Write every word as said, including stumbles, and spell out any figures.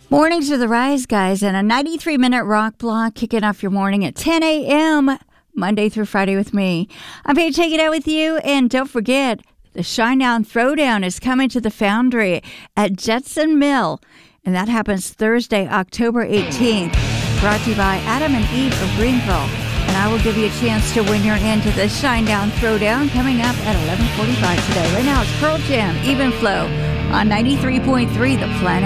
Mornings are the Rise Guys, and a ninety-three minute rock block kicking off your morning at ten a.m. Monday through Friday with me. I'm here to take it out with you, and don't forget, the Shinedown Throwdown is coming to the Foundry at Jetson Mill, and that happens Thursday, October eighteenth. Brought to you by Adam and Eve of Greenville. And I will give you a chance to win your into the Shinedown Throwdown coming up at eleven forty-five today. Right now, it's Pearl Jam, Even Flow on ninety-three point three The Planet